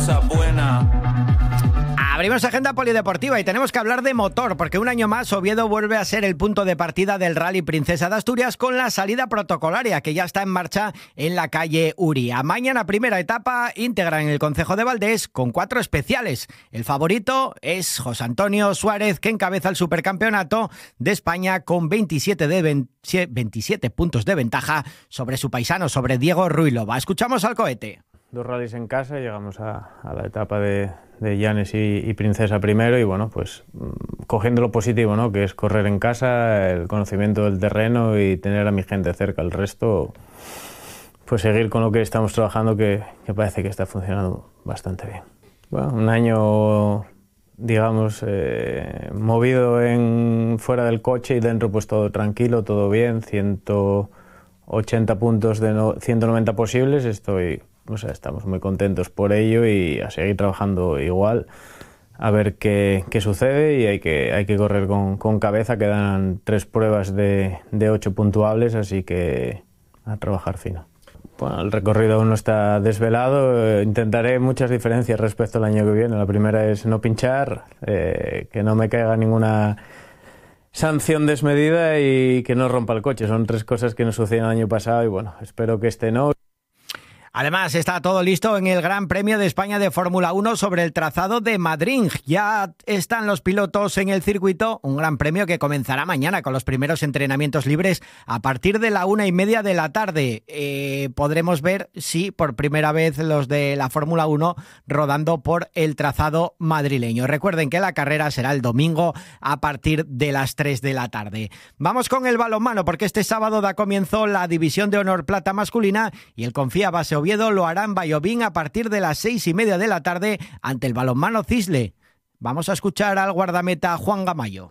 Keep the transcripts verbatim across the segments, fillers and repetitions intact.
cosas buenas. Abrimos agenda polideportiva y tenemos que hablar de motor, porque un año más Oviedo vuelve a ser el punto de partida del Rally Princesa de Asturias con la salida protocolaria que ya está en marcha en la calle Uría. Mañana primera etapa íntegra en el concejo de Valdés con cuatro especiales. El favorito es José Antonio Suárez, que encabeza el supercampeonato de España con veintisiete, de veintisiete puntos de ventaja sobre su paisano, sobre Diego Ruilova. Escuchamos al cohete. Dos rallies en casa, llegamos a, a la etapa de, de Llanes y, y Princesa primero y bueno, pues cogiendo lo positivo, ¿no? Que es correr en casa, el conocimiento del terreno y tener a mi gente cerca. El resto, pues seguir con lo que estamos trabajando, que, que parece que está funcionando bastante bien. Bueno, un año, digamos, eh, movido en, fuera del coche y dentro pues todo tranquilo, todo bien, ciento ochenta puntos de no, ciento noventa posibles, estoy... O sea, estamos muy contentos por ello y a seguir trabajando igual, a ver qué, qué sucede, y hay que, hay que correr con, con cabeza. Quedan tres pruebas de, de ocho puntuables, así que a trabajar fino. Bueno, el recorrido aún no está desvelado, intentaré muchas diferencias respecto al año que viene. La primera es no pinchar, eh, que no me caiga ninguna sanción desmedida y que no rompa el coche. Son tres cosas que nos sucedieron el año pasado y bueno, espero que este no. Además, está todo listo en el Gran Premio de España de Fórmula uno sobre el trazado de Madrid. Ya están los pilotos en el circuito, un Gran Premio que comenzará mañana con los primeros entrenamientos libres a partir de la una y media de la tarde. Eh, podremos ver, sí, por primera vez los de la Fórmula uno rodando por el trazado madrileño. Recuerden que la carrera será el domingo a partir de las tres de la tarde. Vamos con el balonmano, porque este sábado da comienzo la División de Honor Plata masculina y el Confía Base Oviedo lo hará en Vallovín a partir de las seis y media de la tarde ante el Balonmano Cisle. Vamos a escuchar al guardameta Juan Gamayo.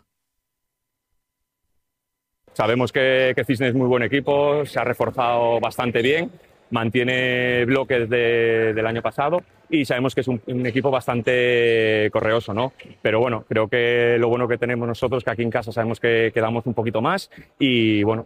Sabemos que, que Cisne es muy buen equipo, se ha reforzado bastante bien, mantiene bloques de, del año pasado y sabemos que es un, un equipo bastante correoso, ¿no? Pero bueno, creo que lo bueno que tenemos nosotros, que aquí en casa sabemos que, que damos un poquito más y bueno,